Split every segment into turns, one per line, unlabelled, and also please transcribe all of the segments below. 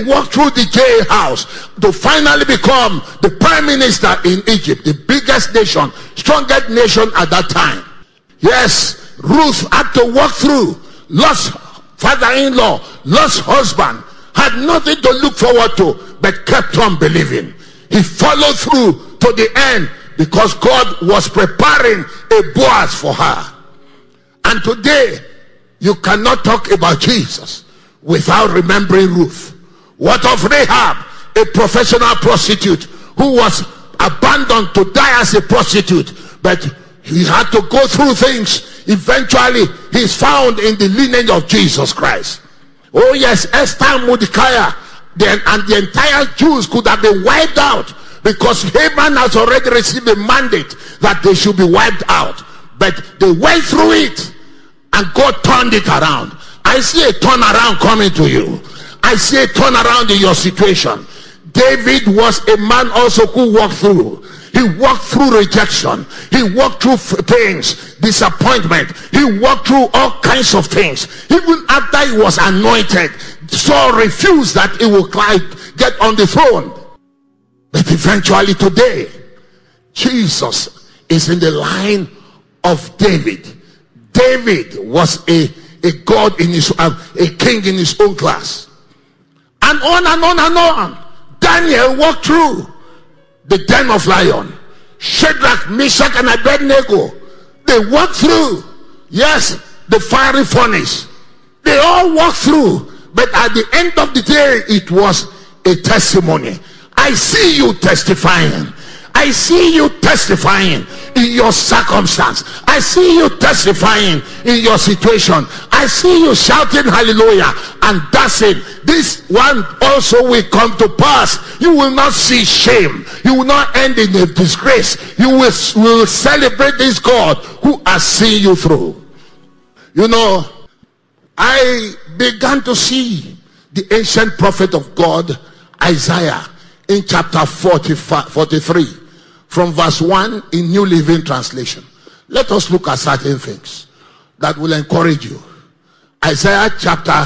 walked through the jailhouse to finally become the prime minister in Egypt, the biggest nation, strongest nation at that time. Yes, Ruth had to walk through, lost father-in-law, lost husband, had nothing to look forward to, but kept on believing. He followed through to the end because God was preparing a Boaz for her. And today, you cannot talk about Jesus without remembering Ruth. What of Rahab, a professional prostitute who was abandoned to die as a prostitute, but he had to go through things. Eventually, he's found in the lineage of Jesus Christ. Oh yes, Esther, Mordecai, and the entire Jews could have been wiped out because Haman has already received a mandate that they should be wiped out. But they went through it and God turned it around. I see a turnaround coming to you. I see a turnaround in your situation. David was a man also who walked through. He walked through rejection. He walked through pains, disappointment. He walked through all kinds of things. Even after he was anointed, Saul refused that he would get on the throne. But eventually today, Jesus is in the line of David. David was a god in his, a king in his own class. And on and on and on. Daniel walked through the den of lion. Shadrach, Meshach, and Abednego, they walked through, yes, the fiery furnace. They all walked through, but at the end of the day, it was a testimony. I see you testifying. I see you testifying in your circumstance. I see you testifying in your situation. I see you shouting hallelujah, and that's it. This one also will come to pass. You will not see shame. You will not end in a disgrace. You will celebrate this God who has seen you through. You know, I began to see the ancient prophet of God, Isaiah, in chapter 43. From verse 1 in New Living Translation. Let us look at certain things that will encourage you. Isaiah chapter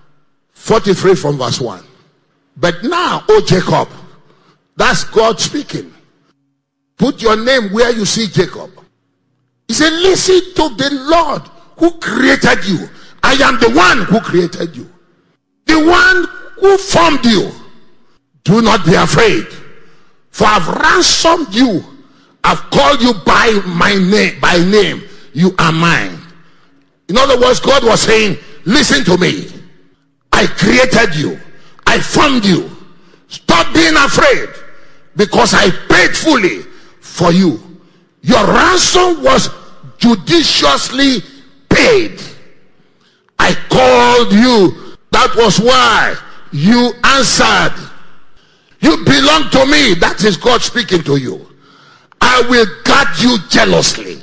43 from verse 1. But now, O Jacob, that's God speaking. Put your name where you see Jacob. He said, listen to the Lord who created you. I am the one who created you. The one who formed you. Do not be afraid. For I've ransomed you. I've called you by my name. By name, you are mine. In other words, God was saying, listen to me. I created you. I formed you. Stop being afraid, because I paid fully for you. Your ransom was judiciously paid. I called you. That was why you answered. You belong to me. That is God speaking to you. I will guard you jealously.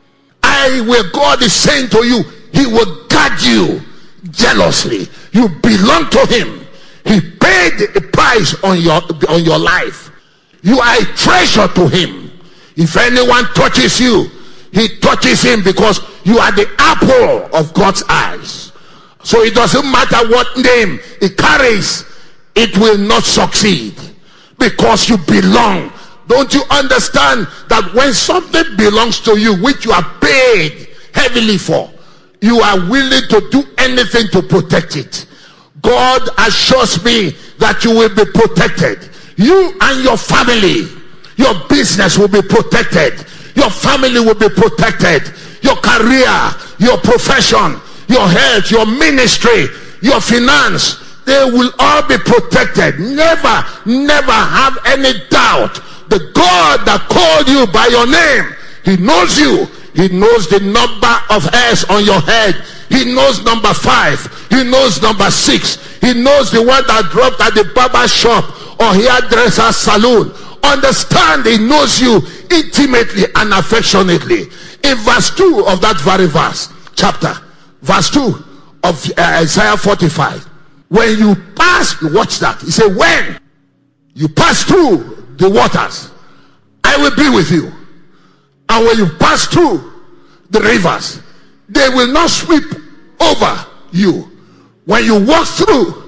God is saying to you, he will guard you jealously. You belong to him. He paid a price on your life. You are a treasure to him. If anyone touches you, he touches him, because you are the apple of God's eyes. So it doesn't matter what name it carries, it will not succeed, because you belong. Don't you understand that when something belongs to you, which you are paid heavily for, you are willing to do anything to protect it? God assures me that you will be protected. You and your family, your business will be protected. Your family will be protected. Your career, your profession, your health, your ministry, your finance, they will all be protected. Never have any doubt. The God that called you by your name, he knows you. He knows the number of hairs on your head. He knows number 5. He knows number 6. He knows the one that dropped at the barber shop or hairdresser salon. Understand, he knows you intimately and affectionately. In verse 2 of that very chapter, verse 2 of Isaiah 45, when you pass, watch that. He said, when you pass through the waters, I will be with you. And when you pass through the rivers, they will not sweep over you. When you walk through